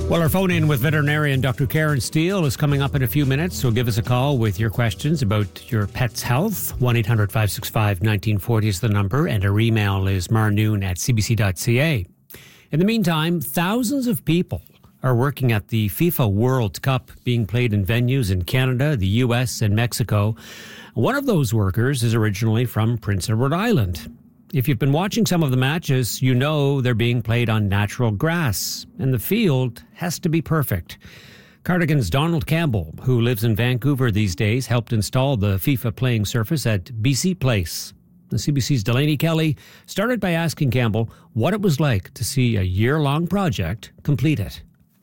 Well, our phone in with veterinarian Dr. Karen Steele is coming up in a few minutes, so give us a call with your questions about your pet's health. 1-800-565-1940 is the number, and our email is marnoon@cbc.ca. In the meantime, thousands of people are working at the FIFA World Cup being played in venues in Canada, the U.S., and Mexico. One of those workers is originally from Prince Edward Island. If you've been watching some of the matches, you know they're being played on natural grass, and the field has to be perfect. Cardigan's Donald Campbell, who lives in Vancouver these days, helped install the FIFA playing surface at BC Place. The CBC's Delaney Kelly started by asking Campbell what it was like to see a year-long project completed.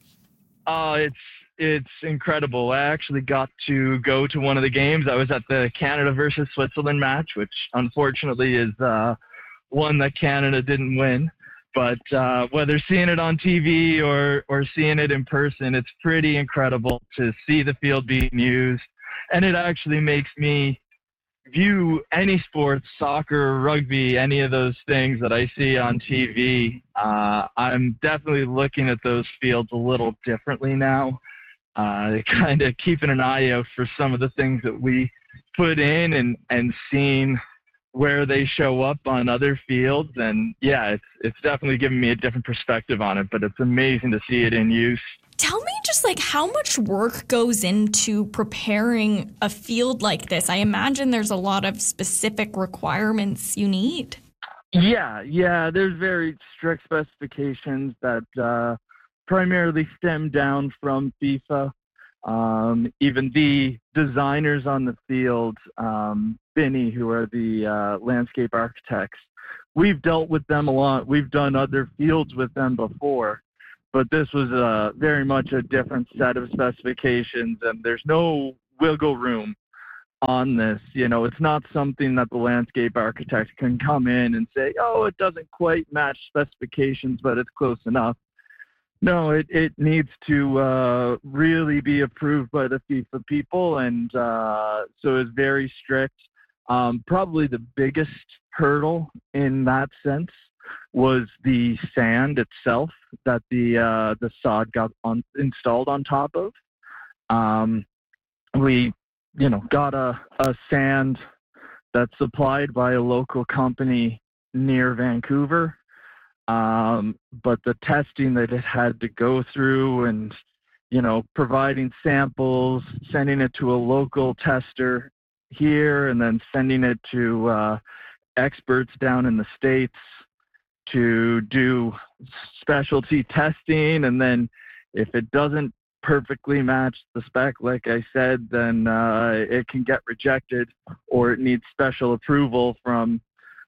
It's incredible. I actually got to go to one of the games. I was at the Canada versus Switzerland match, which unfortunately is one that Canada didn't win. But whether seeing it on TV or seeing it in person, it's pretty incredible to see the field being used. And it actually makes me view any sports, soccer, rugby, any of those things that I see on TV. I'm definitely looking at those fields a little differently now. Kind of keeping an eye out for some of the things that we put in and seeing where they show up on other fields. And yeah, it's definitely given me a different perspective on it, but it's amazing to see it in use. Tell me just like how much work goes into preparing a field like this. I imagine there's a lot of specific requirements you need. Yeah, there's very strict specifications that primarily stem down from FIFA. Even the designers on the field, Binny, who are the landscape architects, we've dealt with them a lot. We've done other fields with them before, but this was very much a different set of specifications, and there's no wiggle room on this. You know, it's not something that the landscape architect can come in and say, oh, it doesn't quite match specifications, but it's close enough. No, it needs to really be approved by the FIFA people, and so it's very strict. Probably the biggest hurdle in that sense was the sand itself that the sod got installed on top of. We, got a sand that's supplied by a local company near Vancouver. But the testing that it had to go through and, providing samples, sending it to a local tester here, and then sending it to experts down in the States to do specialty testing. And then if it doesn't perfectly match the spec, like I said, then it can get rejected, or it needs special approval from,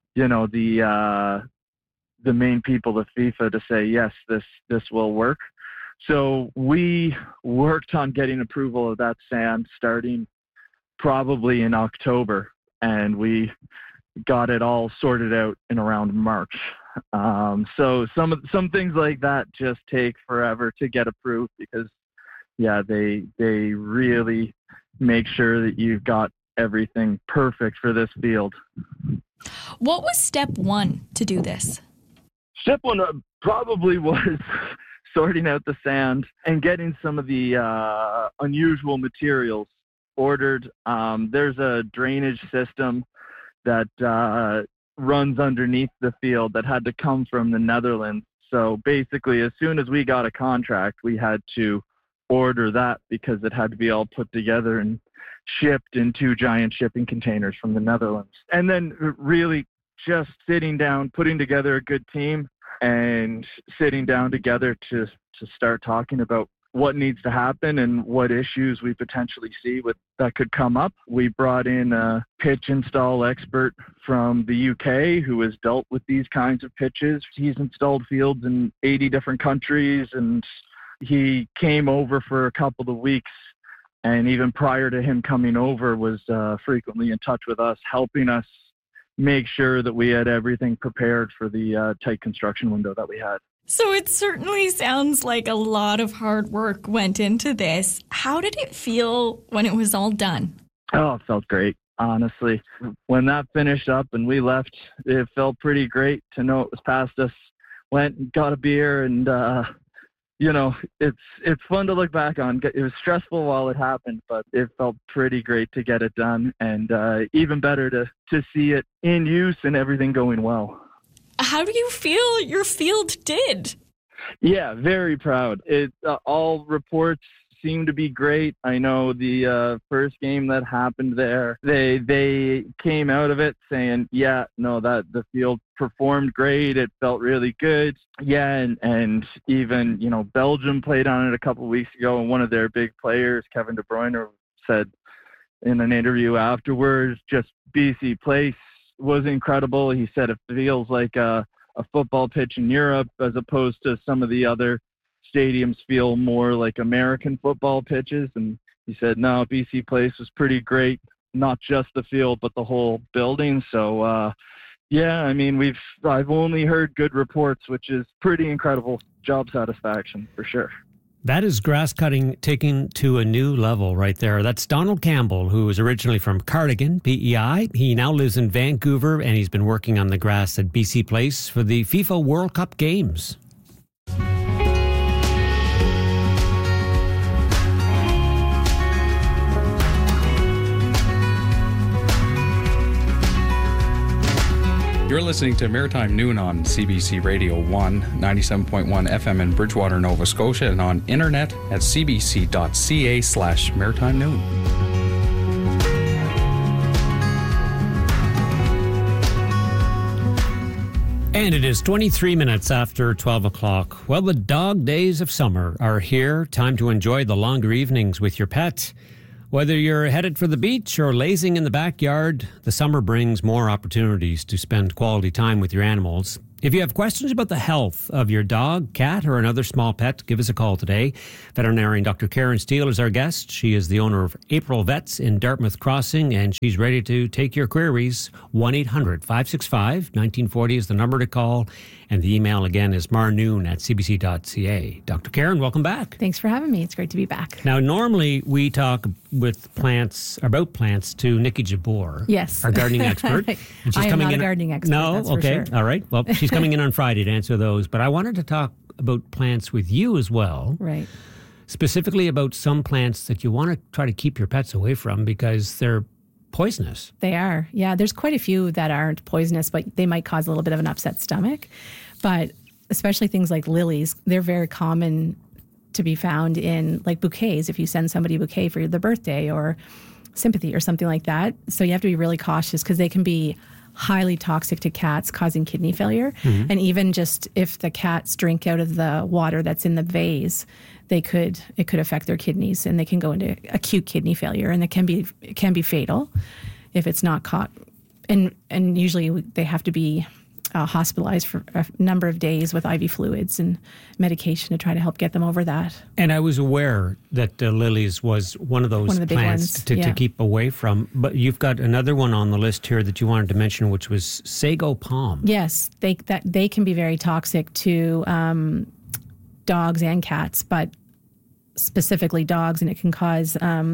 the main people of FIFA to say, yes, this will work. So we worked on getting approval of that sand starting probably in October, and we got it all sorted out in around March. So some things like that just take forever to get approved because, they really make sure that you've got everything perfect for this field. What was step one to do this? Step one probably was sorting out the sand and getting some of the unusual materials ordered. There's a drainage system that runs underneath the field that had to come from the Netherlands. So basically, as soon as we got a contract, we had to order that because it had to be all put together and shipped in 2 giant shipping containers from the Netherlands. And then really just sitting down, putting together a good team and sitting down together to start talking about what needs to happen and what issues we potentially see that could come up. We brought in a pitch install expert from the UK who has dealt with these kinds of pitches. He's installed fields in 80 different countries, and he came over for a couple of weeks. And even prior to him coming over was frequently in touch with us, helping us make sure that we had everything prepared for the tight construction window that we had. So it certainly sounds like a lot of hard work went into this. How did it feel when it was all done? Oh, it felt great, honestly. When that finished up and we left, it felt pretty great to know it was past us. Went and got a beer and it's fun to look back on. It was stressful while it happened, but it felt pretty great to get it done, and even better to see it in use and everything going well. How do you feel your field did? Yeah, very proud. All reports seem to be great. I know the first game that happened there, they came out of it saying, that the field performed great. It felt really good. Yeah, and even, Belgium played on it a couple of weeks ago, and one of their big players, Kevin De Bruyne, said in an interview afterwards, just BC Place was incredible. He said it feels like a football pitch in Europe as opposed to some of the other stadiums feel more like American football pitches. And he said, no, BC Place was pretty great, not just the field, but the whole building. So, I've only heard good reports, which is pretty incredible job satisfaction for sure. That is grass cutting taken to a new level right there. That's Donald Campbell, who is originally from Cardigan, PEI. He now lives in Vancouver, and he's been working on the grass at BC Place for the FIFA World Cup Games. You're listening to Maritime Noon on CBC Radio 1, 97.1 FM in Bridgewater, Nova Scotia, and on internet at cbc.ca/Maritime Noon. And it is 23 minutes after 12 o'clock. Well, the dog days of summer are here. Time to enjoy the longer evenings with your pet. Whether you're headed for the beach or lazing in the backyard, the summer brings more opportunities to spend quality time with your animals. If you have questions about the health of your dog, cat, or another small pet, give us a call today. Veterinarian Dr. Karen Steele is our guest. She is the owner of April Vets in Dartmouth Crossing, and she's ready to take your queries. 1-800-565-1940 is the number to call, and the email again is marnoon@cbc.ca. Dr. Karen, welcome back. Thanks for having me. It's great to be back. Now, normally we talk about plants to Nikki Jabbour, yes, our gardening expert. And she's I am not a gardening expert. No, that's okay, for sure. All right. Well, she's coming in on Friday to answer those. But I wanted to talk about plants with you as well. Right. Specifically about some plants that you want to try to keep your pets away from because they're poisonous. They are. Yeah, there's quite a few that aren't poisonous, but they might cause a little bit of an upset stomach. But especially things like lilies, they're very common to be found in like bouquets. If you send somebody a bouquet for their birthday or sympathy or something like that. So you have to be really cautious because they can be highly toxic to cats, causing kidney failure. Mm-hmm. And even just if the cats drink out of the water that's in the vase, it could affect their kidneys and they can go into acute kidney failure, and it can be fatal if it's not caught. And usually they have to be hospitalized for a number of days with IV fluids and medication to try to help get them over that. And I was aware that lilies was one of those plants to keep away from. But you've got another one on the list here that you wanted to mention, which was sago palm. Yes, they can be very toxic to dogs and cats, but specifically dogs, and it can cause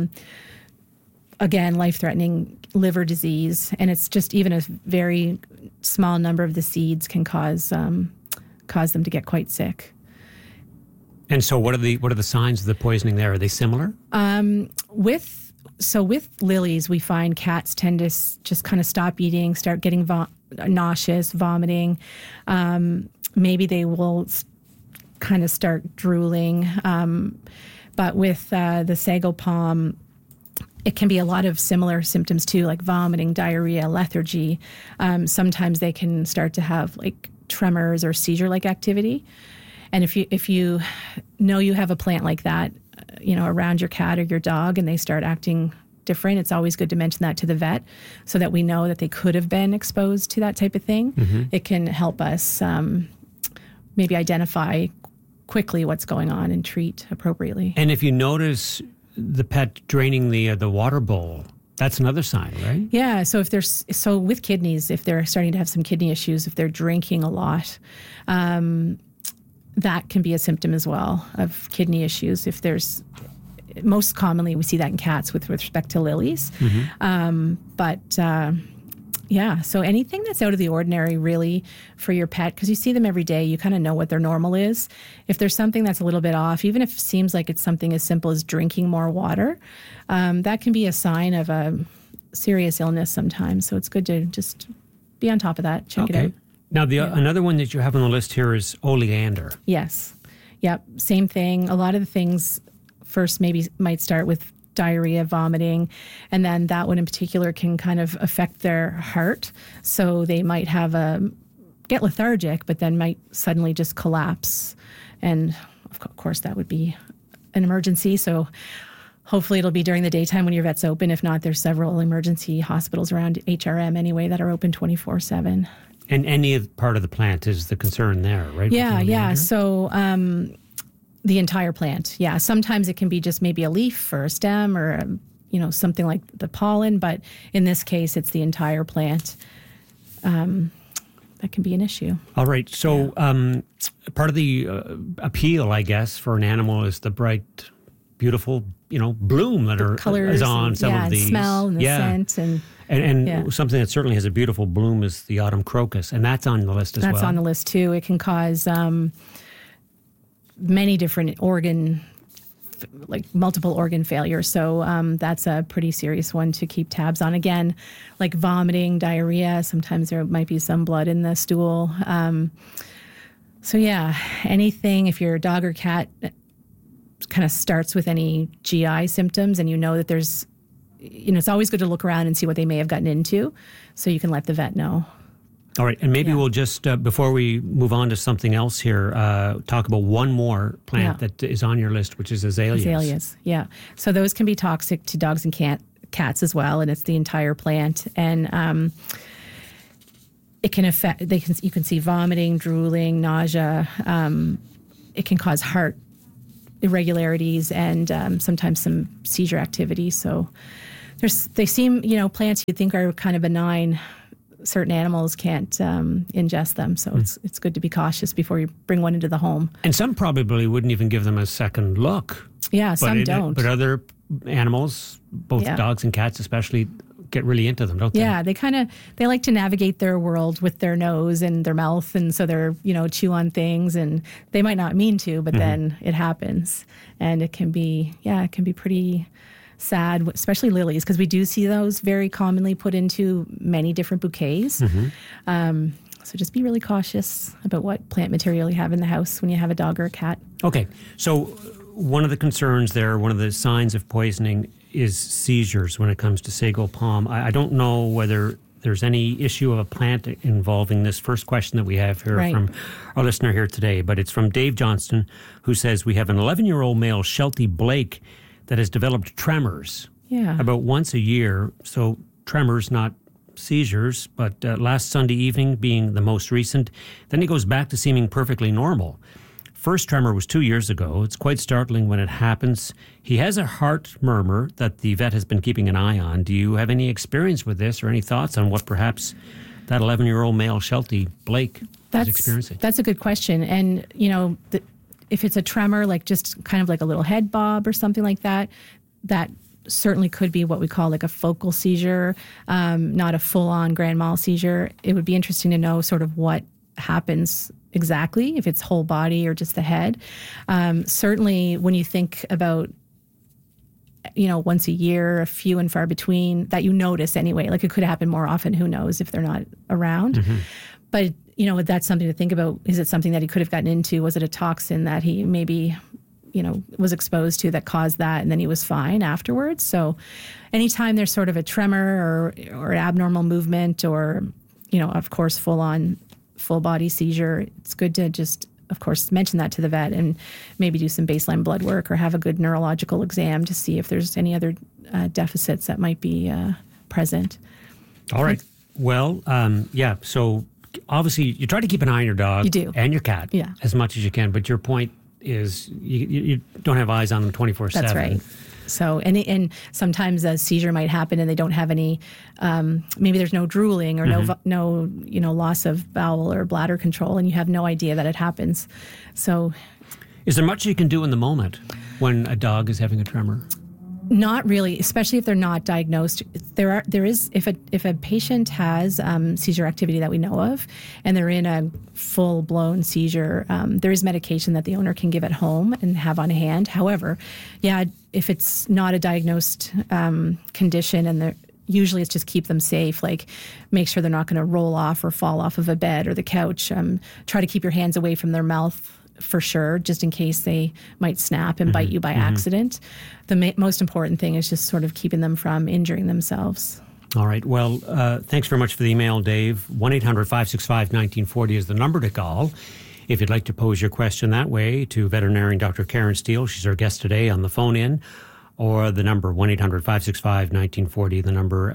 again, life-threatening liver disease, and it's just even a very small number of the seeds can cause them to get quite sick. And so, what are the signs of the poisoning there? Are they similar? With lilies, we find cats tend to just kind of stop eating, start getting nauseous, vomiting. Maybe they will kind of start drooling. But with the sago palm, it can be a lot of similar symptoms too, like vomiting, diarrhea, lethargy. Sometimes they can start to have like tremors or seizure-like activity. And if you know you have a plant like that, around your cat or your dog, and they start acting different, it's always good to mention that to the vet so that we know that they could have been exposed to that type of thing. Mm-hmm. It can help us maybe identify quickly what's going on and treat appropriately. And if you notice the pet draining the water bowl, that's another sign, right? Yeah. So with kidneys, if they're starting to have some kidney issues, if they're drinking a lot, that can be a symptom as well of kidney issues. Most commonly we see that in cats with respect to lilies. Mm-hmm. But Yeah. So anything that's out of the ordinary, really, for your pet, because you see them every day, you kind of know what their normal is. If there's something that's a little bit off, even if it seems like it's something as simple as drinking more water, that can be a sign of a serious illness sometimes. So it's good to just be on top of that. Check it out. Now, another one that you have on the list here is oleander. Yes. Yep. Same thing. A lot of the things first maybe might start with diarrhea, vomiting, and then that one in particular can kind of affect their heart. So they might get lethargic, but then might suddenly just collapse. And of course, that would be an emergency. So hopefully it'll be during the daytime when your vet's open. If not, there's several emergency hospitals around HRM anyway that are open 24/7. And any part of the plant is the concern there, right? Yeah. So the entire plant. Yeah. Sometimes it can be just maybe a leaf or a stem or, something like the pollen. But in this case, it's the entire plant. That can be an issue. All right. So part of the appeal, I guess, for an animal is the bright, beautiful, bloom that is on some of these. And smell and the scent. And something that certainly has a beautiful bloom is the autumn crocus, and that's on the list as well. That's on the list too. It can cause many different multiple organ failure. So that's a pretty serious one to keep tabs on. Again, like vomiting, diarrhea, sometimes there might be some blood in the stool. Anything, if your dog or cat kind of starts with any GI symptoms and you know that there's, it's always good to look around and see what they may have gotten into so you can let the vet know. All right, and maybe we'll just, before we move on to something else here, talk about one more plant that is on your list, which is azaleas. Azaleas, yeah. So those can be toxic to dogs and cats as well, and it's the entire plant. And it can affect, you can see vomiting, drooling, nausea. It can cause heart irregularities and sometimes some seizure activity. So they seem, plants you'd think are kind of benign. Certain animals can't ingest them, so it's good to be cautious before you bring one into the home. And some probably wouldn't even give them a second look. Yeah, some don't. But other animals, both dogs and cats especially, get really into them, don't they? Yeah, they like to navigate their world with their nose and their mouth, and so they're, chew on things, and they might not mean to, but then it happens. And it can be pretty sad, especially lilies, because we do see those very commonly put into many different bouquets. So just be really cautious about what plant material you have in the house when you have a dog or a cat. Okay, so one of the concerns there, one of the signs of poisoning is seizures when it comes to sago palm. I don't know whether there's any issue of a plant involving this first question that we have here from our listener here today, but it's from Dave Johnston, who says, we have an 11-year-old male, Sheltie Blake, that has developed tremors about once a year. So tremors, not seizures, but last Sunday evening being the most recent. Then he goes back to seeming perfectly normal. First tremor was 2 years ago. It's quite startling when it happens. He has a heart murmur that the vet has been keeping an eye on. Do you have any experience with this or any thoughts on what perhaps that 11-year-old male, Sheltie Blake, is experiencing? That's a good question. And, if it's a tremor, like just kind of like a little head bob or something like that, that certainly could be what we call like a focal seizure, not a full-on grand mal seizure. It would be interesting to know sort of what happens exactly, if it's whole body or just the head. Certainly when you think about, once a year, a few and far between, that you notice anyway, like it could happen more often, who knows if they're not around. But that's something to think about. Is it something that he could have gotten into? Was it a toxin that he maybe, was exposed to that caused that, and then he was fine afterwards? So anytime there's sort of a tremor or abnormal movement or, of course, full body seizure, it's good to just, of course, mention that to the vet and maybe do some baseline blood work or have a good neurological exam to see if there's any other deficits that might be present. All right. Well, so obviously, you try to keep an eye on your dog and your cat as much as you can, but your point is you don't have eyes on them 24/7. That's right. So, and sometimes a seizure might happen and they don't have any, maybe there's no drooling or no loss of bowel or bladder control, and you have no idea that it happens. So, is there much you can do in the moment when a dog is having a tremor? Not really, especially if they're not diagnosed. There is if a patient has seizure activity that we know of, and they're in a full blown seizure, there is medication that the owner can give at home and have on hand. However, if it's not a diagnosed condition, and usually it's just keep them safe, like make sure they're not going to roll off or fall off of a bed or the couch. Try to keep your hands away from their mouth for sure, just in case they might snap and bite you by accident. The most important thing is just sort of keeping them from injuring themselves. All right. Well, thanks very much for the email, Dave. 1-800-565-1940 is the number to call if you'd like to pose your question that way to veterinarian Dr. Karen Steele. She's our guest today on the phone-in, or the number 1-800-565-1940, the number,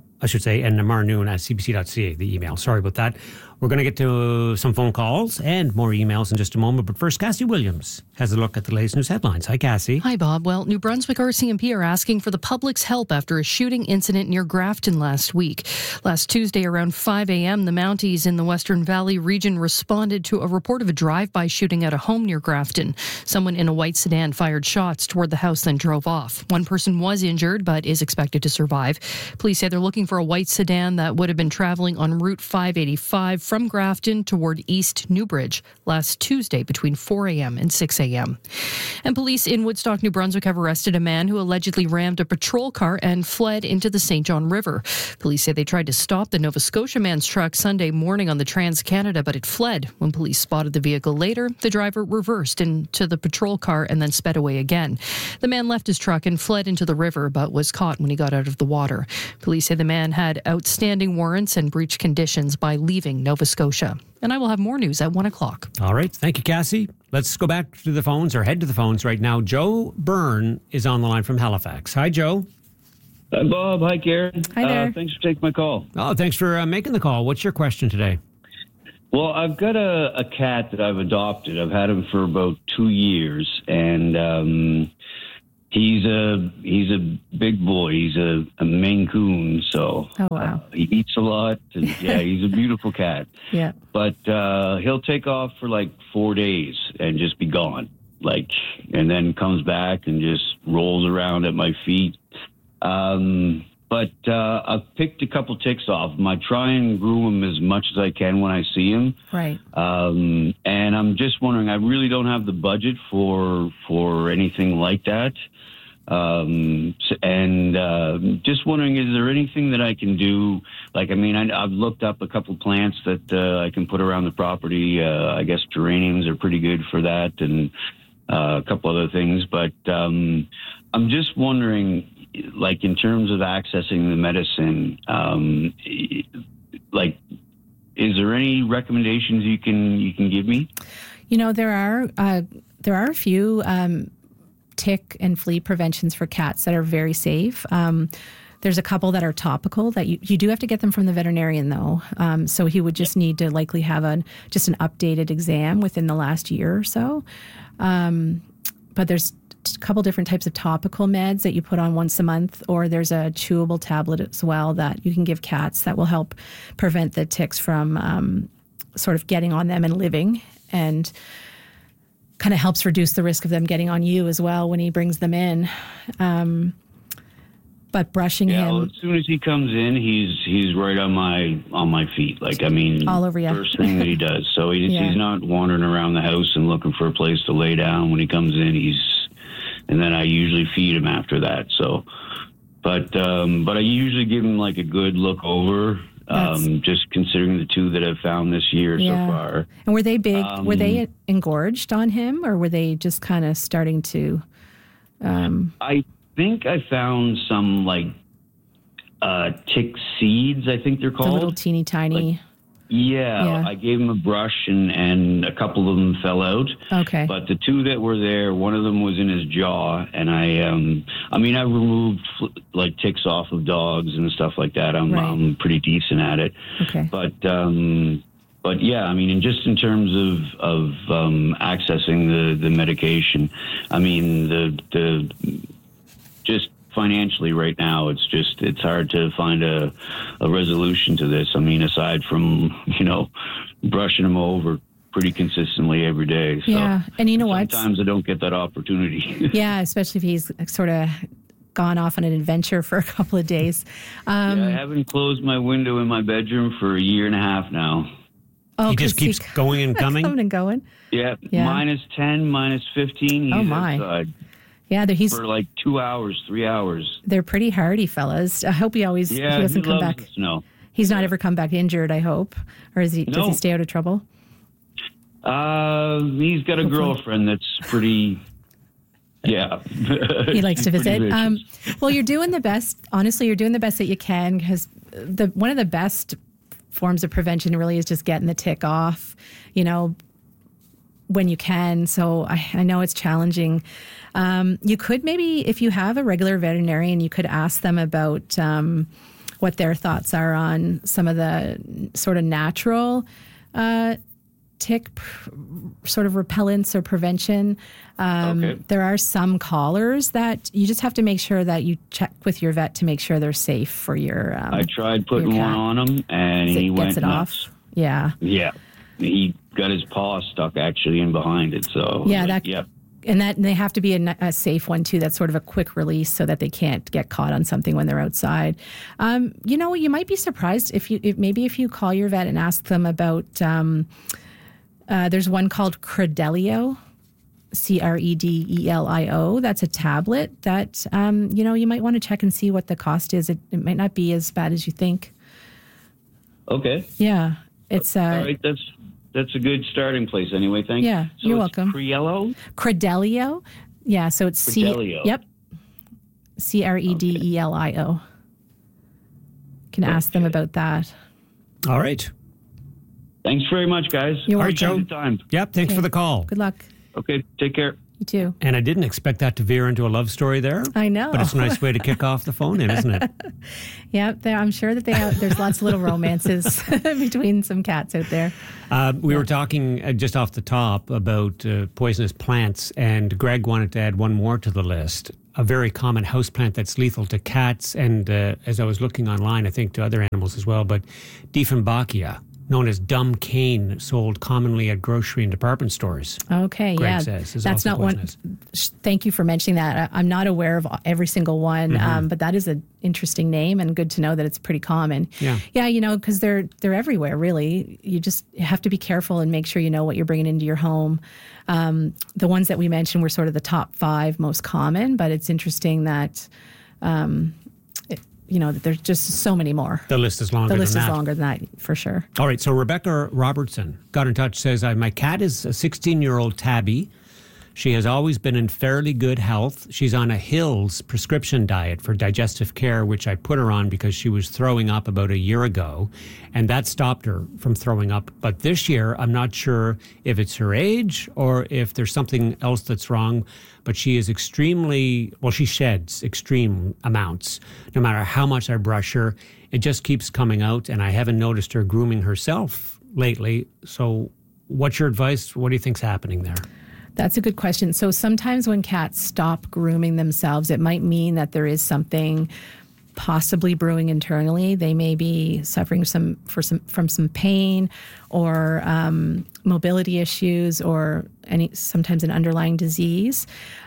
and marnoon at cbc.ca, the email. Sorry about that. We're going to get to some phone calls and more emails in just a moment. But first, Cassie Williams has a look at the latest news headlines. Hi, Cassie. Hi, Bob. Well, New Brunswick RCMP are asking for the public's help after a shooting incident near Grafton last week. Last Tuesday, around 5 a.m., the Mounties in the Western Valley region responded to a report of a drive-by shooting at a home near Grafton. Someone in a white sedan fired shots toward the house, then drove off. One person was injured, but is expected to survive. Police say they're looking for a white sedan that would have been traveling on Route 585 from Grafton toward East Newbridge last Tuesday between 4 a.m. and 6 a.m. And police in Woodstock, New Brunswick have arrested a man who allegedly rammed a patrol car and fled into the St. John River. Police say they tried to stop the Nova Scotia man's truck Sunday morning on the Trans-Canada, but it fled. When police spotted the vehicle later, the driver reversed into the patrol car and then sped away again. The man left his truck and fled into the river, but was caught when he got out of the water. Police say the man had outstanding warrants and breached conditions by leaving Nova Scotia. And I will have more news at 1 o'clock. All right. Thank you, Cassie. Let's go back to the phones, or head to the phones right now. Joe Byrne is on the line from Halifax. Hi, Joe. Hi, Bob. Hi, Karen. Hi there. Thanks for taking my call. Oh, thanks for making the call. What's your question today? Well, I've got a cat that I've adopted. I've had him for about 2 years, and he's a big boy. He's a Maine Coon, so Oh, wow. he eats a lot. And, yeah, he's a beautiful cat. Yeah. But he'll take off for like 4 days and just be gone, and then comes back and just rolls around at my feet. But I've picked a couple ticks off him. I try and groom him as much as I can when I see him. Right. And I'm just wondering, I really don't have the budget for anything like that. Just wondering, is there anything that I can do? I've looked up a couple plants that I can put around the property. I guess geraniums are pretty good for that, and a couple other things. But I'm just wondering, in terms of accessing the medicine, is there any recommendations you can give me? There are a few tick and flea preventions for cats that are very safe. There's a couple that are topical that you do have to get them from the veterinarian, though. So he would just need to likely have an updated exam within the last year or so. But there's a couple different types of topical meds that you put on once a month, or there's a chewable tablet as well that you can give cats that will help prevent the ticks from sort of getting on them and living, and kind of helps reduce the risk of them getting on you as well when he brings them in. But brushing him. Well, as soon as he comes in, he's right on my feet. All over you. First thing that he does. So he's not wandering around the house and looking for a place to lay down. When he comes in, and then I usually feed him after that. So, but I usually give him a good look over. Just considering the two that I've found this year so far. And were they big? Were they engorged on him, or were they just kind of starting to? I think I found some tick seeds, I think they're called. The little teeny tiny. Yeah, I gave them a brush and a couple of them fell out. Okay. But the two that were there, one of them was in his jaw, and I removed ticks off of dogs and stuff like that. I'm pretty decent at it. Okay. But yeah, just in terms of accessing the medication, the just financially right now, it's hard to find a resolution to this. Aside from, brushing him over pretty consistently every day. So yeah. And you know what? Sometimes I don't get that opportunity. Yeah, especially if he's sort of gone off on an adventure for a couple of days. I haven't closed my window in my bedroom for a year and a half now. Oh, he just keeps going and coming? Coming and going. Yeah, minus 10, minus 15. He's outside. Yeah, he's for like 2 hours, 3 hours. They're pretty hardy fellas. I hope he doesn't come back. No, he's not ever come back injured, I hope, or does he stay out of trouble? He's got a girlfriend that's pretty. Yeah, he likes to visit. Well, you're doing the best. Honestly, you're doing the best that you can, because one of the best forms of prevention really is just getting the tick off, when you can. So I know it's challenging. You could maybe, if you have a regular veterinarian, you could ask them about what their thoughts are on some of the sort of natural tick sort of repellents or prevention. There are some collars that you just have to make sure that you check with your vet to make sure they're safe for your I tried putting one on him, and he went nuts. Off. Yeah. He got his paw stuck actually in behind it. So and they have to be a safe one too. That's sort of a quick release so that they can't get caught on something when they're outside. You might be surprised if you call your vet and ask them about. There's one called Credelio, Credelio. That's a tablet that you might want to check and see what the cost is. It might not be as bad as you think. Okay. Yeah, it's all right. That's a good starting place anyway. Thanks. Yeah, you're welcome. Credelio. Yeah, so it's Credelio. Yep. Credelio. Can ask them about that. All right. Thanks very much, guys. You're welcome. Time. Yep, thanks for the call. Good luck. Okay, take care. You too. And I didn't expect that to veer into a love story there. I know. But it's a nice way to kick off the phone in, isn't it? Yeah, I'm sure that there's lots of little romances between some cats out there. We were talking just off the top about poisonous plants, and Greg wanted to add one more to the list. A very common houseplant that's lethal to cats, and as I was looking online, I think to other animals as well, but Dieffenbachia, known as dumb cane, sold commonly at grocery and department stores. Okay, Greg says, that's not poisonous. One. Thank you for mentioning that. I'm not aware of every single one, but that is an interesting name, and good to know that it's pretty common. Yeah, because they're everywhere. Really, you just have to be careful and make sure you know what you're bringing into your home. The ones that we mentioned were sort of the top 5 most common, but it's interesting that. That there's just so many more. The list is longer than that. The list is longer than that, for sure. All right, so Rebecca Robertson got in touch, says, my cat is a 16-year-old tabby. She has always been in fairly good health. She's on a Hills prescription diet for digestive care, which I put her on because she was throwing up about a year ago, and that stopped her from throwing up. But this year, I'm not sure if it's her age or if there's something else that's wrong, but she is she sheds extreme amounts. No matter how much I brush her, it just keeps coming out, and I haven't noticed her grooming herself lately. So what's your advice? What do you think's happening there? That's a good question. So sometimes when cats stop grooming themselves, it might mean that there is something possibly brewing internally. They may be suffering from some pain or mobility issues or sometimes an underlying disease.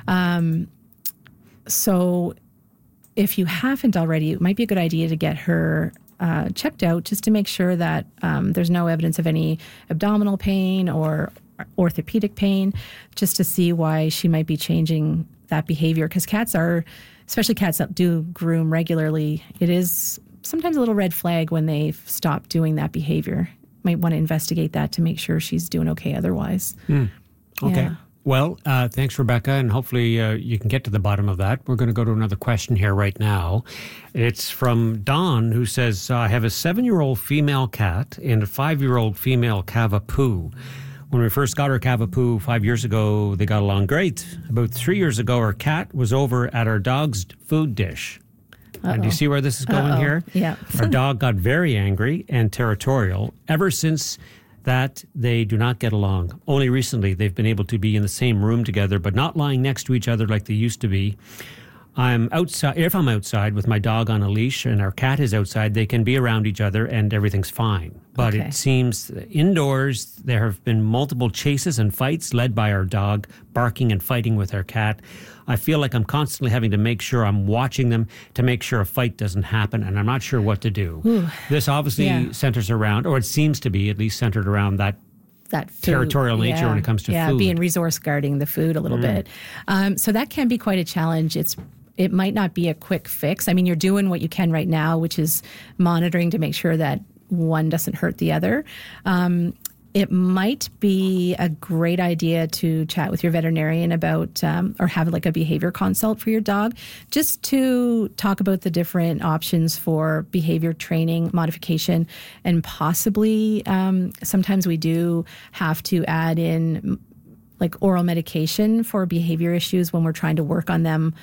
So if you haven't already, it might be a good idea to get her checked out just to make sure that there's no evidence of any abdominal pain or orthopedic pain, just to see why she might be changing that behavior. Because especially cats that do groom regularly, it is sometimes a little red flag when they've stopped doing that behavior. Might want to investigate that to make sure she's doing okay otherwise. Okay. Yeah. Well, thanks, Rebecca, and hopefully you can get to the bottom of that. We're going to go to another question here right now. It's from Don, who says, I have a 7-year-old female cat and a 5-year-old female Cavapoo. When we first got our Cavapoo 5 years ago, they got along great. About 3 years ago, our cat was over at our dog's food dish. And do you see where this is going here? Yeah. Our dog got very angry and territorial. Ever since that, they do not get along. Only recently, they've been able to be in the same room together, but not lying next to each other like they used to be. I'm outside. If I'm outside with my dog on a leash and our cat is outside, they can be around each other and everything's fine. But Okay. it seems indoors there have been multiple chases and fights led by our dog barking and fighting with our cat. I feel like I'm constantly having to make sure I'm watching them to make sure a fight doesn't happen, and I'm not sure what to do. This obviously centers around, or it seems to be at least centered around that food. territorial nature when it comes to food. being resource guarding the food a little bit. So that can be quite a challenge. It might not be a quick fix. I mean, you're doing what you can right now, which is monitoring to make sure that one doesn't hurt the other. It might be a great idea to chat with your veterinarian about, or have like a behavior consult for your dog, just to talk about the different options for behavior training, modification, and possibly sometimes we do have to add in like oral medication for behavior issues when we're trying to work on them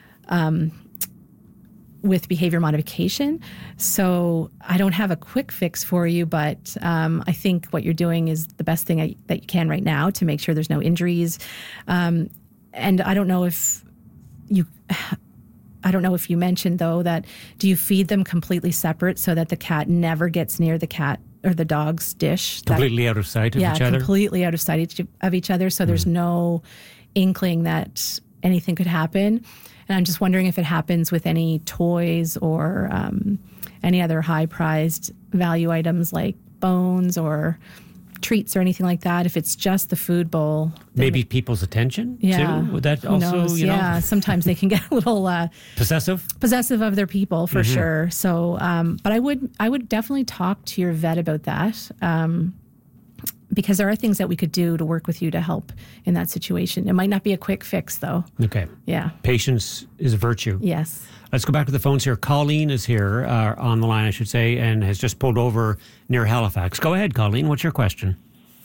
with behavior modification. So I don't have a quick fix for you, but I think what you're doing is the best thing that you can right now to make sure there's no injuries. And I don't know if you mentioned though that do you feed them completely separate so that the cat never gets near the cat or the dog's dish? Completely out of sight of each other? Yeah, completely out of sight of each other. So there's no inkling that anything could happen. And I'm just wondering if it happens with any toys or any other high-prized value items like bones or treats or anything like that. If it's just the food bowl. Maybe people's attention, yeah, too? Would that who also, knows? Yeah, sometimes they can get a little possessive of their people for sure. So, but I would definitely talk to your vet about that. Because there are things that we could do to work with you to help in that situation. It might not be a quick fix, though. Okay. Yeah. Patience is a virtue. Yes. Let's go back to the phones here. Colleen is here on the line, I should say, and has just pulled over near Halifax. Go ahead, Colleen. What's your question?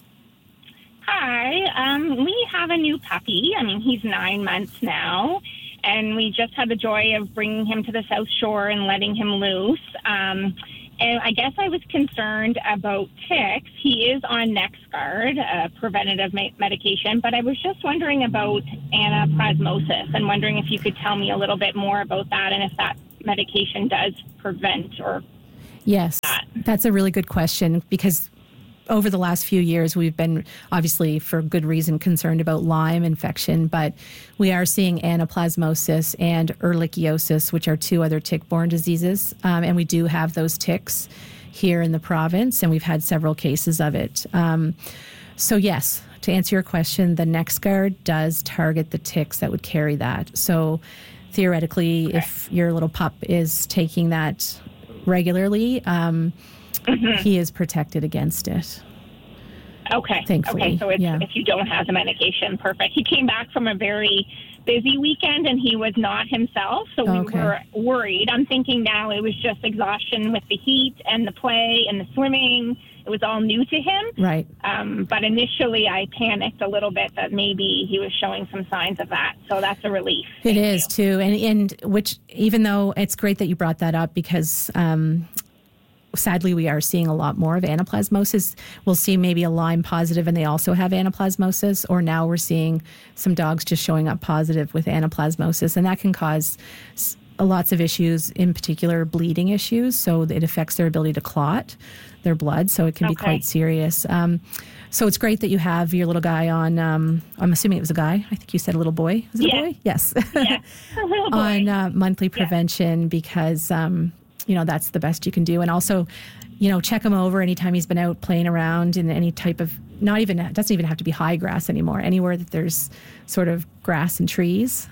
Hi. We have a new puppy. I mean, he's 9 months now, and we just had the joy of bringing him to the South Shore and letting him loose. And I guess I was concerned about ticks. He is on NexGard, a preventative medication, but I was just wondering about anaplasmosis and wondering if you could tell me a little bit more about that and if that medication does prevent or... Yes, that's a really good question because over the last few years, we've been obviously for good reason concerned about Lyme infection, but we are seeing anaplasmosis and ehrlichiosis, which are two other tick-borne diseases. And we do have those ticks here in the province, and we've had several cases of it. So yes, to answer your question, the NexGard does target the ticks that would carry that. So theoretically, if your little pup is taking that regularly, he is protected against it. Okay. Thankfully. Okay, so if you don't have the medication, perfect. He came back from a very busy weekend and he was not himself, so we were worried. I'm thinking now it was just exhaustion with the heat and the play and the swimming. It was all new to him. Right. But initially I panicked a little bit that maybe he was showing some signs of that. So that's a relief. It is too. And which, even though it's great that you brought that up because sadly, we are seeing a lot more of anaplasmosis. We'll see maybe a Lyme positive and they also have anaplasmosis, or now we're seeing some dogs just showing up positive with anaplasmosis, and that can cause lots of issues, in particular bleeding issues. So it affects their ability to clot their blood, so it can be quite serious. So it's great that you have your little guy on, I'm assuming it was a guy. I think you said a little boy. Was it a boy? Yes. Yes, a little boy. On monthly prevention because... that's the best you can do. And also, check him over anytime he's been out playing around in any type of, doesn't even have to be high grass anymore, anywhere that there's sort of grass and trees.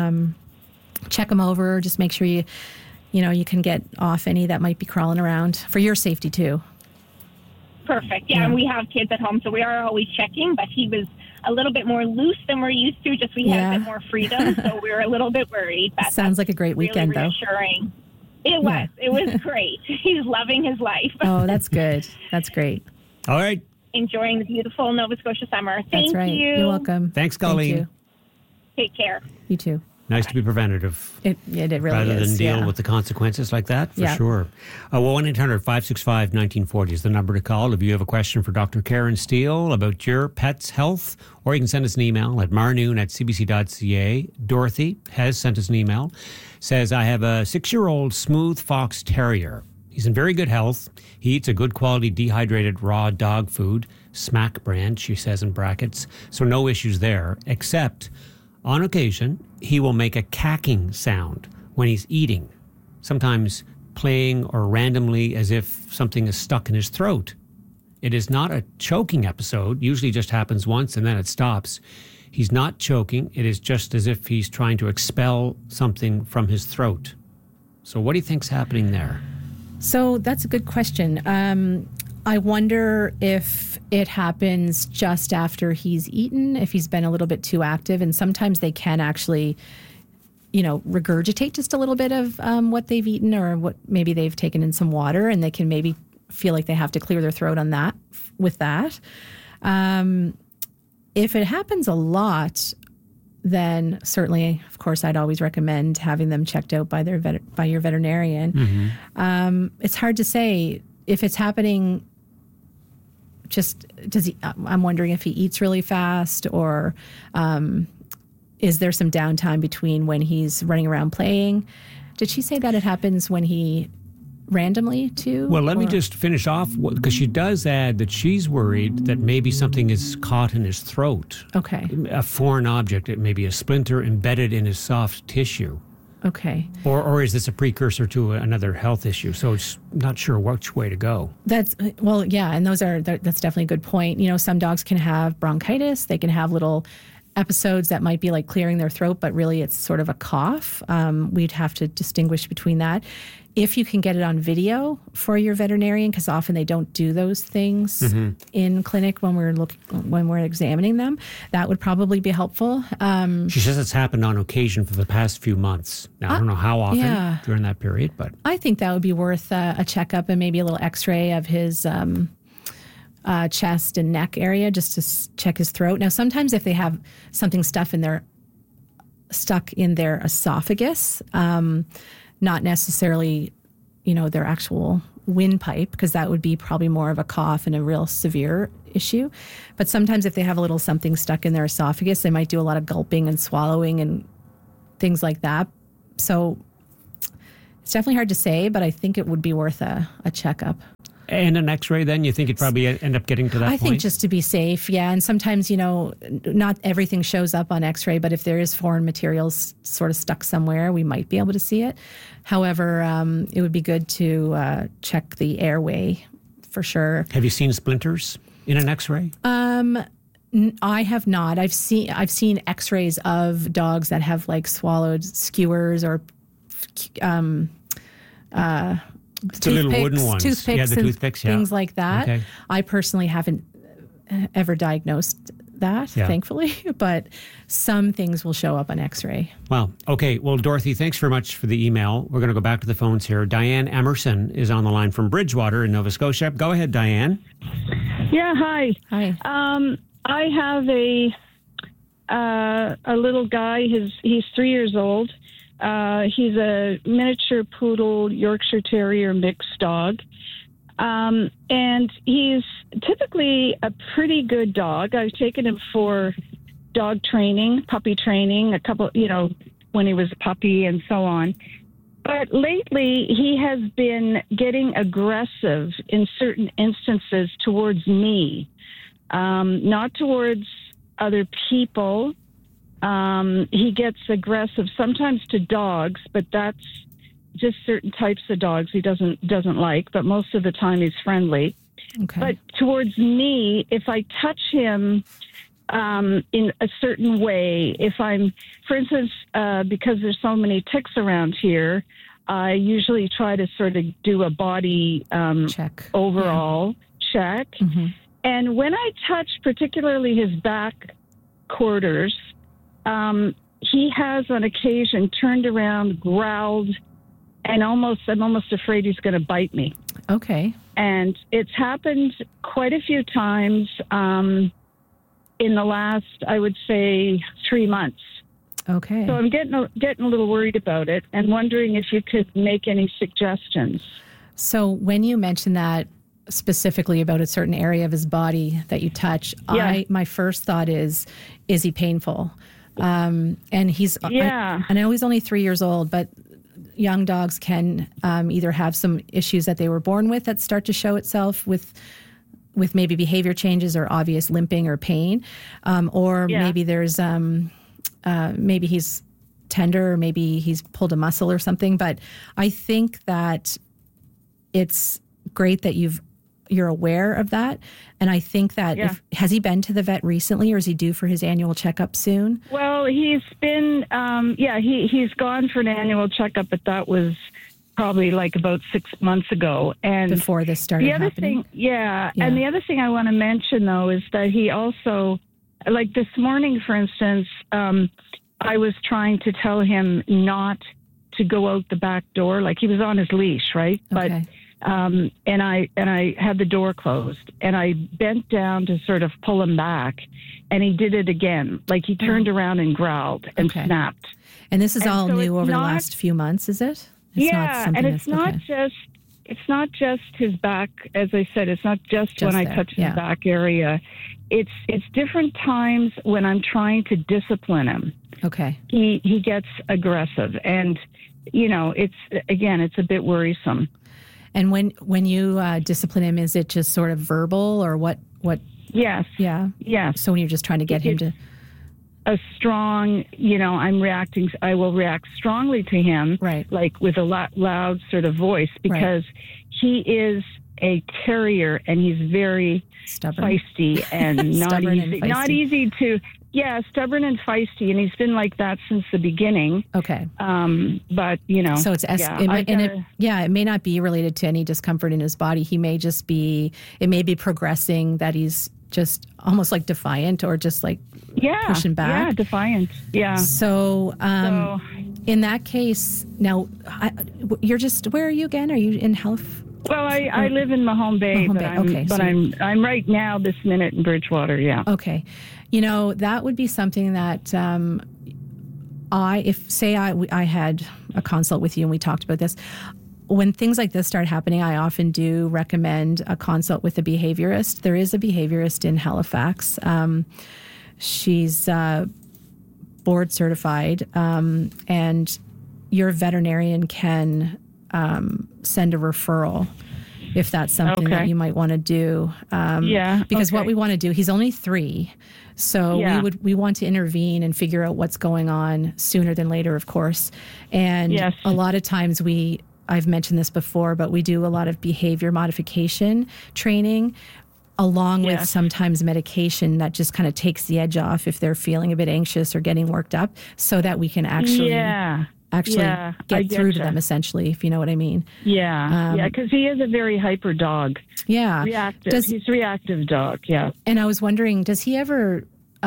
Check him over, just make sure you can get off any that might be crawling around for your safety too. Perfect. Yeah, and we have kids at home, so we are always checking, but he was a little bit more loose than we're used to, just we had a bit more freedom, so we were a little bit worried. But sounds like a great weekend, really reassuring. It was. It was great. He's loving his life. Oh, that's good. That's great. All right. Enjoying the beautiful Nova Scotia summer. Thank That's right. you. You're welcome. Thanks, Colleen. Thank you. Take care. You too. Nice to be preventative. It really rather is. than deal with the consequences like that, for sure. 1-800-565-1940 is the number to call if you have a question for Dr. Karen Steele about your pet's health, or you can send us an email at marnoon@cbc.ca. Dorothy has sent us an email. Says, I have a 6-year-old smooth fox terrier. He's in very good health. He eats a good quality dehydrated raw dog food, Smack brand, she says in brackets. So no issues there, except on occasion, he will make a cacking sound when he's eating, sometimes playing or randomly as if something is stuck in his throat. It is not a choking episode, usually just happens once and then it stops. He's not choking, it is just as if he's trying to expel something from his throat. So what do you think's happening there? So that's a good question. I wonder if it happens just after he's eaten, if he's been a little bit too active. And sometimes they can actually, regurgitate just a little bit of what they've eaten, or what maybe they've taken in some water, and they can maybe feel like they have to clear their throat on that with that. If it happens a lot, then certainly, of course, I'd always recommend having them checked out by your veterinarian. Mm-hmm. It's hard to say if it's happening. I'm wondering if he eats really fast, or is there some downtime between when he's running around playing? Did she say that it happens when he randomly too? Well, let me just finish off, because she does add that she's worried that maybe something is caught in his throat. Okay. A foreign object, it may be a splinter embedded in his soft tissue. Okay. Or is this a precursor to another health issue? So it's not sure which way to go. That's and that's definitely a good point. Some dogs can have bronchitis. They can have little episodes that might be like clearing their throat, but really it's sort of a cough. We'd have to distinguish between that. If you can get it on video for your veterinarian, because often they don't do those things in clinic when we're examining them, that would probably be helpful. She says it's happened on occasion for the past few months. Now, I don't know how often during that period, but I think that would be worth a checkup and maybe a little X-ray of his chest and neck area just to check his throat. Now, sometimes if they have something stuck in their esophagus, not necessarily, their actual windpipe, because that would be probably more of a cough and a real severe issue. But sometimes if they have a little something stuck in their esophagus, they might do a lot of gulping and swallowing and things like that. So it's definitely hard to say, but I think it would be worth a checkup. And an X-ray then? You think you'd probably end up getting to that point? I think just to be safe, yeah. And sometimes, not everything shows up on X-ray, but if there is foreign materials sort of stuck somewhere, we might be able to see it. However, it would be good to check the airway for sure. Have you seen splinters in an X-ray? I have not. I've seen X-rays of dogs that have like swallowed skewers or the little wooden ones. Toothpicks, things like that. Okay. I personally haven't ever diagnosed that, thankfully, but some things will show up on X-ray. Wow. Okay. Well, Dorothy, thanks very much for the email. We're going to go back to the phones here. Diane Emerson is on the line from Bridgewater in Nova Scotia. Go ahead, Diane. Yeah. Hi. Hi. I have a little guy. He's 3 years old. He's a miniature poodle Yorkshire Terrier mixed dog. And he's typically a pretty good dog. I've taken him for dog training, puppy training, a couple, when he was a puppy and so on. But lately he has been getting aggressive in certain instances towards me, not towards other people. He gets aggressive sometimes to dogs, but that's just certain types of dogs he doesn't like, but most of the time he's friendly. Okay. But towards me, if I touch him in a certain way, if I'm, for instance, because there's so many ticks around here, I usually try to sort of do a body check, overall check. Mm-hmm. And when I touch particularly his back quarters, he has on occasion turned around, growled, and I'm almost afraid he's going to bite me. Okay. And it's happened quite a few times in the last, I would say, 3 months. Okay. So I'm getting a little worried about it and wondering if you could make any suggestions. So when you mentioned that specifically about a certain area of his body that you touch, my first thought is he painful? And he's, I know he's only 3 years old, but young dogs can either have some issues that they were born with that start to show itself with maybe behavior changes or obvious limping or pain, or maybe there's maybe he's tender, or maybe he's pulled a muscle or something. But I think that it's great that you're aware of that. And I think that has he been to the vet recently, or is he due for his annual checkup soon? Well, he's been, he's gone for an annual checkup, but that was probably like about 6 months ago. And before this started happening? And the other thing I want to mention, though, is that he also, like this morning, for instance, I was trying to tell him not to go out the back door. Like, he was on his leash, right? Okay. But and I had the door closed, and I bent down to sort of pull him back, and he did it again. Like, he turned around and growled and snapped. And this is all new over the last few months, is it? It's not just his back. As I said, it's not just when I touch his back area. It's different times when I'm trying to discipline him. Okay. He gets aggressive, and it's a bit worrisome. And when you discipline him, is it just sort of verbal, or what? Yes. Yeah. Yes. So when you're just trying to get him to a strong, I will react strongly to him, right? Like with a loud sort of voice, because he is a terrier and he's very stubborn, feisty, and not easy to. Yeah, stubborn and feisty, and he's been like that since the beginning. Okay. But so it's it may not be related to any discomfort in his body. He may just be. It may be progressing that he's just almost like defiant, or just like pushing back. Yeah, defiant. Yeah. So, in that case, now you're just, where are you again? Are you in Halifax? Well, I live in Mahone Bay, I'm right now this minute in Bridgewater. Yeah. Okay. That would be something that I had a consult with you and we talked about this. When things like this start happening, I often do recommend a consult with a behaviorist. There is a behaviorist in Halifax. She's board certified, and your veterinarian can send a referral if that's something that you might want to do. Because what we want to do, he's only 3. So we want to intervene and figure out what's going on sooner than later, of course. And a lot of times I've mentioned this before, but we do a lot of behavior modification training along with sometimes medication that just kind of takes the edge off if they're feeling a bit anxious or getting worked up, so that we can actually get through to them, essentially, if you know what I mean. Because he is a very hyper dog. Yeah. Reactive. He's a reactive dog, And I was wondering, does he ever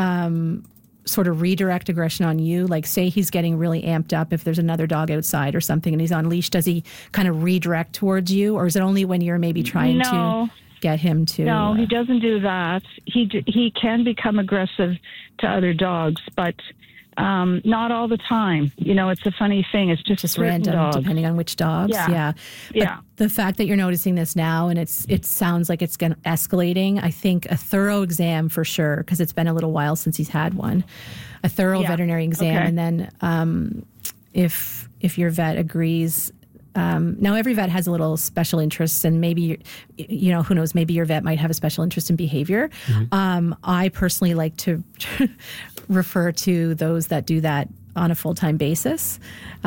sort of redirect aggression on you? Like, say he's getting really amped up if there's another dog outside or something and he's on leash, does he kind of redirect towards you? Or is it only when you're maybe trying to get him to... No, he doesn't do that. He can become aggressive to other dogs, but... not all the time. It's a funny thing. It's just random, dogs. Depending on which dogs. But the fact that you're noticing this now, and it sounds like it's escalating, I think a thorough exam for sure, because it's been a little while since he's had one. A thorough veterinary exam, and then if your vet agrees. Now, every vet has a little special interests, and maybe, who knows, maybe your vet might have a special interest in behavior. Mm-hmm. I personally like to refer to those that do that on a full-time basis.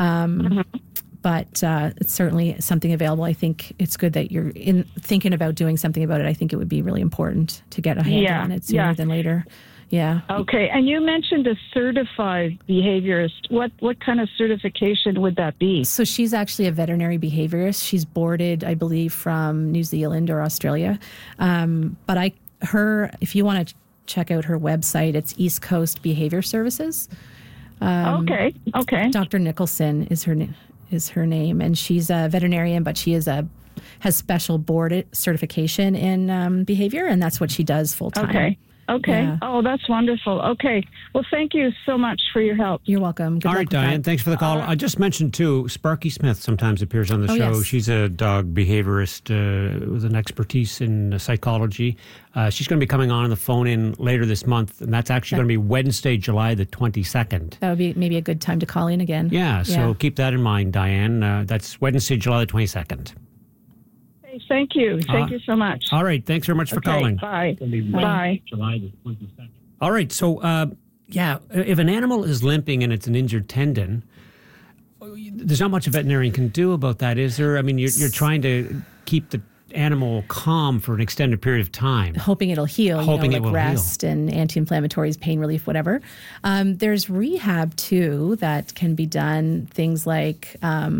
But it's certainly something available. I think it's good that you're thinking about doing something about it. I think it would be really important to get a handle on it sooner than later. Yeah. Okay. And you mentioned a certified behaviorist. What kind of certification would that be? So she's actually a veterinary behaviorist. She's boarded, I believe, from New Zealand or Australia. But if you want to check out her website, it's East Coast Behavior Services. Okay. Dr. Nicholson is her name, and she's a veterinarian, but she has special board certification in behavior, and that's what she does full time. Okay. Okay. Yeah. Oh, that's wonderful. Okay. Well, thank you so much for your help. You're welcome. Good All luck right, with that. Diane, thanks for the call. I just mentioned, too, Sparky Smith sometimes appears on the show. Yes. She's a dog behaviorist with an expertise in psychology. She's going to be coming on the phone in later this month, and that's actually going to be Wednesday, July the 22nd. That would be maybe a good time to call in again. Yeah, so keep that in mind, Diane. That's Wednesday, July the 22nd. Okay, thank you. Thank you so much. All right, thanks very much for calling. Bye. Bye. July the 22nd. All right, so if an animal is limping and it's an injured tendon, there's not much a veterinarian can do about that, is there? I mean, you're trying to keep the animal calm for an extended period of time. Hoping it'll heal, Hoping it like will rest and anti-inflammatories, pain relief, whatever. There's rehab, too, that can be done. Things like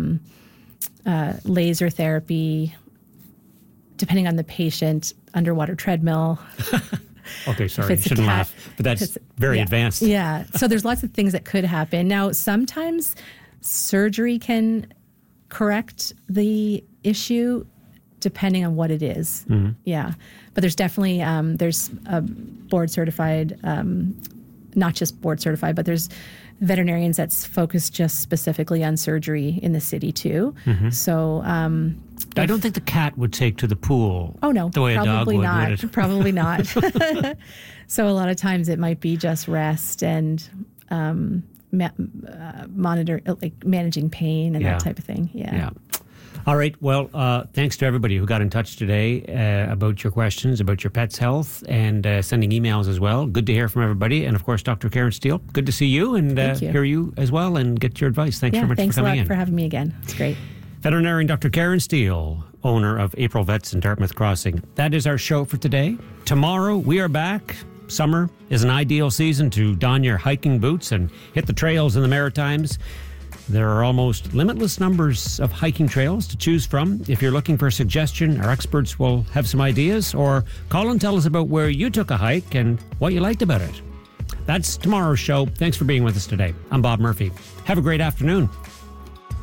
laser therapy, depending on the patient, underwater treadmill. Okay, sorry, it's a shouldn't cat, laugh, but that's very advanced. Yeah, so there's lots of things that could happen. Now, sometimes surgery can correct the issue depending on what it is. Mm-hmm. Yeah, but there's definitely, there's a board certified, not just board certified, but there's veterinarians that's focused just specifically on surgery in the city too. Mm-hmm. So I don't think the cat would take to the pool. Oh no, the way a dog would. Not. Would it? Probably not. So a lot of times it might be just rest and monitor, like managing pain and that type of thing. Yeah. All right. Well, thanks to everybody who got in touch today about your questions, about your pet's health, and sending emails as well. Good to hear from everybody. And, of course, Dr. Karen Steele, good to see you and hear you as well and get your advice. Thanks very much for coming in. Thanks a lot for having me again. It's great. Veterinarian Dr. Karen Steele, owner of April Vets in Dartmouth Crossing. That is our show for today. Tomorrow, we are back. Summer is an ideal season to don your hiking boots and hit the trails in the Maritimes. There are almost limitless numbers of hiking trails to choose from. If you're looking for a suggestion, our experts will have some ideas, or call and tell us about where you took a hike and what you liked about it. That's tomorrow's show. Thanks for being with us today. I'm Bob Murphy. Have a great afternoon.